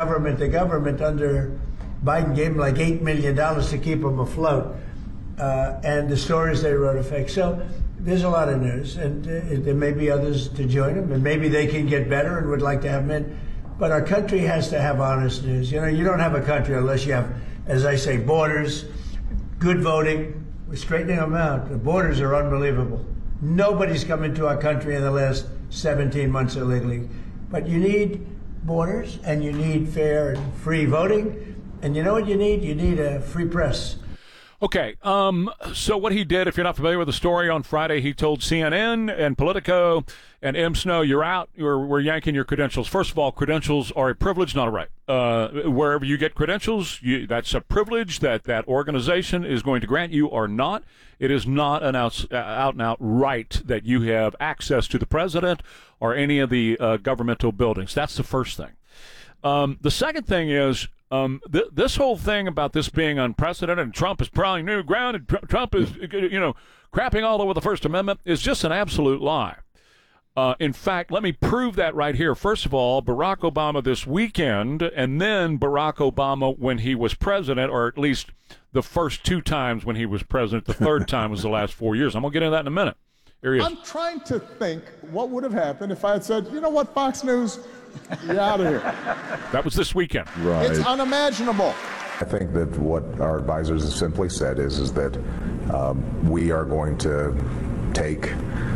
government. The government under Biden gave them like $8 million to keep them afloat. And the stories they wrote are fake. So there's a lot of news, and there may be others to join them, and maybe they can get better and would like to have them in. But our country has to have honest news. You know, you don't have a country unless you have, as I say, borders, good voting. We're straightening them out. The borders are unbelievable. Nobody's come into our country in the last 17 months illegally. But you need borders, and you need fair and free voting. And you know what you need? You need a free press. Okay, so what he did, if you're not familiar with the story, on Friday he told CNN and Politico and M. Snow, you're out, we're yanking your credentials. First of all, credentials are a privilege, not a right. Wherever you get credentials, that's a privilege that that organization is going to grant you or not. It is not an out-and-out right that you have access to the president or any of the governmental buildings. That's the first thing. The second thing is, this whole thing about this being unprecedented and Trump is prowling new ground and Trump is, crapping all over the First Amendment is just an absolute lie. In fact, let me prove that right here. First of all, Barack Obama this weekend, and then Barack Obama when he was president, or at least the first two times when he was president. The third time was the last 4 years. I'm going to get into that in a minute. Here he is. I'm trying to think what would have happened if I had said, you know what, Fox News, you're out of here. That was this weekend. Right. It's unimaginable. I think that what our advisors have simply said is that we are going to take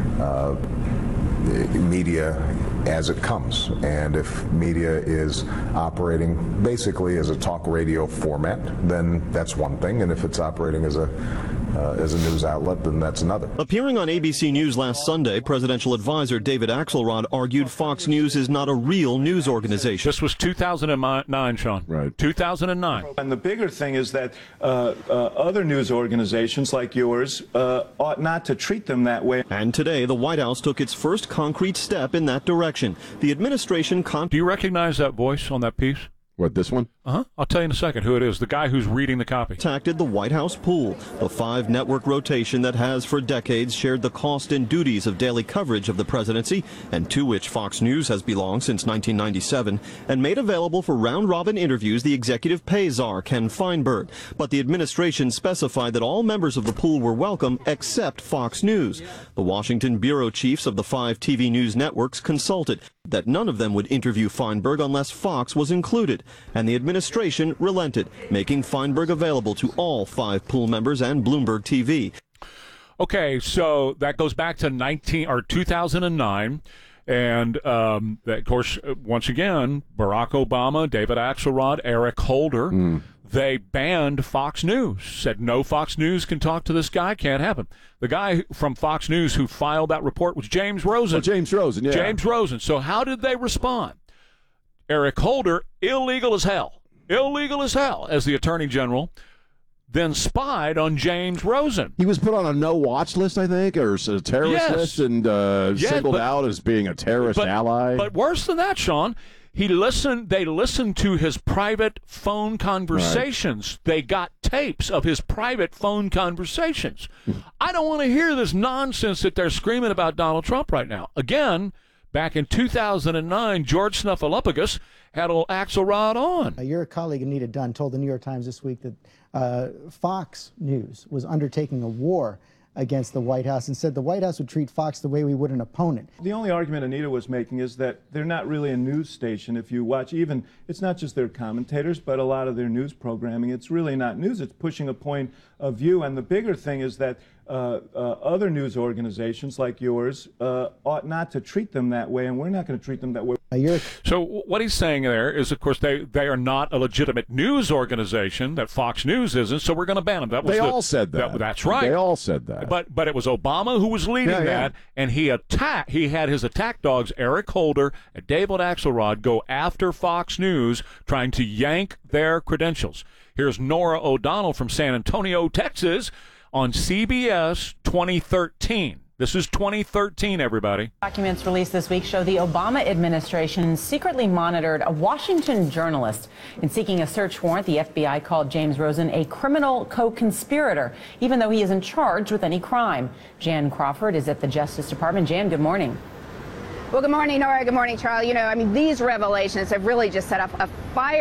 media as it comes, and if media is operating basically as a talk radio format, then that's one thing, and if it's operating as a news outlet, then that's another. Appearing on ABC News last Sunday, presidential advisor David Axelrod argued Fox News is not a real news organization. This was 2009, Sean. Right. 2009. And the bigger thing is that other news organizations like yours ought not to treat them that way. And today, the White House took its first concrete step in that direction. The administration... Do you recognize that voice on that piece? What, this one? Uh-huh. I'll tell you in a second who it is. The guy who's reading the copy. Contacted the White House pool, the 5-network rotation that has for decades shared the cost and duties of daily coverage of the presidency, and to which Fox News has belonged since 1997, and made available for round-robin interviews the executive pay czar, Ken Feinberg. But the administration specified that all members of the pool were welcome except Fox News. The Washington bureau chiefs of the 5 TV news networks consulted that none of them would interview Feinberg unless Fox was included, and the administration relented, making Feinberg available to all 5 pool members and Bloomberg TV. Okay, so that goes back to 2009, and of course, once again, Barack Obama, David Axelrod, Eric Holder, they banned Fox News, said no Fox News can talk to this guy, can't happen. The guy from Fox News who filed that report was James Rosen. Oh, James Rosen, yeah. James Rosen. So how did they respond? Eric Holder, illegal as hell, as the Attorney General, then spied on James Rosen. He was put on a no-watch list, I think, or a terrorist list, and singled out as being a terrorist ally. But worse than that, Sean, they listened to his private phone conversations. Right. They got tapes of his private phone conversations. I don't want to hear this nonsense that they're screaming about Donald Trump right now. Again, back in 2009, George Snuffleupagus had old Axelrod on. Your colleague, Anita Dunn, told the New York Times this week that Fox News was undertaking a war against the White House and said the White House would treat Fox the way we would an opponent. The only argument Anita was making is that they're not really a news station. If you watch even, it's not just their commentators, but a lot of their news programming, it's really not news. It's pushing a point of view. And the bigger thing is that other news organizations like yours ought not to treat them that way, and we're not going to treat them that way. So what he's saying there is, of course, they are not a legitimate news organization, that Fox News isn't, so we're going to ban them. They all said that. That's right. They all said that. But it was Obama who was leading that, and he had his attack dogs, Eric Holder and David Axelrod, go after Fox News, trying to yank their credentials. Here's Nora O'Donnell from San Antonio, Texas, on CBS 2013. This is 2013, everybody. Documents released this week show the Obama administration secretly monitored a Washington journalist. In seeking a search warrant, the FBI called James Rosen a criminal co-conspirator, even though he isn't charged with any crime. Jan Crawford is at the Justice Department. Jan, good morning. Well, good morning, Nora. Good morning, Charlie. These revelations have really just set off a fire